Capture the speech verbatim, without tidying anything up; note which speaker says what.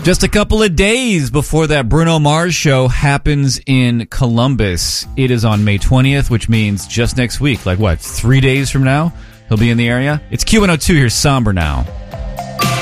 Speaker 1: Just a couple of days before that Bruno Mars show happens in Columbus. It is on May twentieth, which means just next week. Like what, three days from now? He'll be in the area? It's Q one oh two, here's Somber Now.